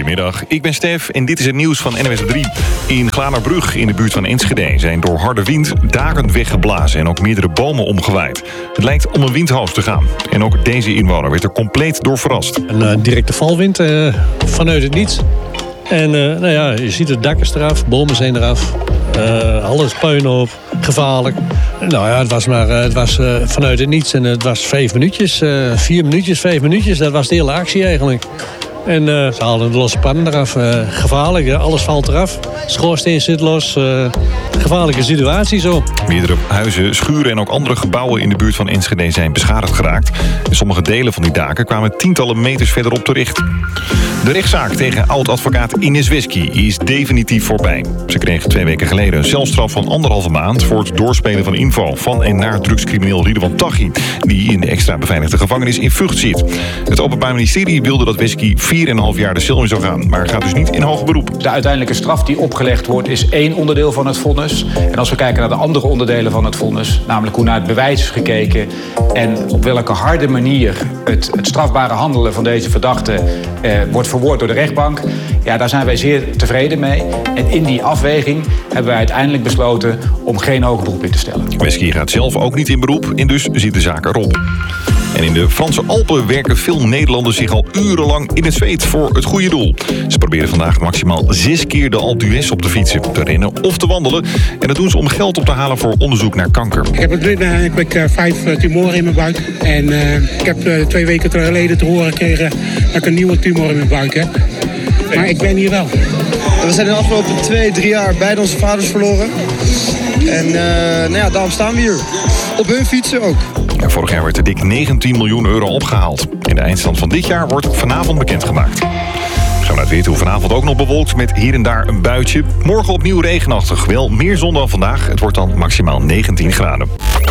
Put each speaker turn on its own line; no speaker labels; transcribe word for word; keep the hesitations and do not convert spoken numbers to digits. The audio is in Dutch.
Goedemiddag, ik ben Stef en dit is het nieuws van N O S op drie. In Glanerbrug, in de buurt van Enschede, zijn door harde wind daken weggeblazen en ook meerdere bomen omgewaaid. Het lijkt om een windhoos te gaan. En ook deze inwoner werd er compleet door verrast.
Een uh, directe valwind uh, vanuit het niets. En uh, nou ja, je ziet het dak is eraf, bomen zijn eraf. Uh, alles puinhoop, gevaarlijk. Nou ja, het was maar uh, het was, uh, vanuit het niets en het was vijf minuutjes, uh, vier minuutjes, vijf minuutjes. Dat was de hele actie eigenlijk. En uh, ze haalden de losse pannen eraf. Uh, gevaarlijk, uh, alles valt eraf. Schoorsteen zit los. Uh, gevaarlijke situatie zo.
Meerdere huizen, schuren en ook andere gebouwen in de buurt van Enschede zijn beschadigd geraakt. En sommige delen van die daken kwamen tientallen meters verderop terecht. De rechtszaak tegen oud-advocaat Ines Wesky is definitief voorbij. Ze kreeg twee weken geleden een celstraf van anderhalve maand voor het doorspelen van info van en naar drugscrimineel Ridwan Taghi, die in de extra beveiligde gevangenis in Vught zit. Het Openbaar Ministerie wilde dat Wesky vier en een half jaar de cel in zou gaan, maar gaat dus niet in hoger beroep.
De uiteindelijke straf die opgelegd wordt is één onderdeel van het vonnis. En als we kijken naar de andere onderdelen van het vonnis, namelijk hoe naar het bewijs is gekeken en op welke harde manier het, het strafbare handelen van deze verdachte eh, wordt verwoord door de rechtbank, ja, daar zijn wij zeer tevreden mee. En in die afweging hebben wij uiteindelijk besloten om geen hoger beroep in te stellen.
Wesky gaat zelf ook niet in beroep en dus zit de zaak erop. En in de Franse Alpen werken veel Nederlanders zich al urenlang in het zweet voor het goede doel. Ze proberen vandaag maximaal zes keer de Alpe d'Huez op te fietsen, te rennen of te wandelen. En dat doen ze om geld op te halen voor onderzoek naar kanker.
Ik heb op dit moment uh, vijf uh, tumoren in mijn buik. En uh, ik heb uh, twee weken geleden te horen gekregen dat ik een nieuwe tumor in mijn buik heb. Maar ik ben hier wel.
We zijn de afgelopen twee, drie jaar beide onze vaders verloren. En uh, nou ja, daarom staan we hier. Op hun fietsen ook.
Ja, vorig jaar werd er dik negentien miljoen euro opgehaald. En de eindstand van dit jaar wordt vanavond bekendgemaakt. We gaan uit weer toe. Vanavond ook nog bewolkt met hier en daar een buitje. Morgen opnieuw regenachtig. Wel meer zon dan vandaag. Het wordt dan maximaal negentien graden.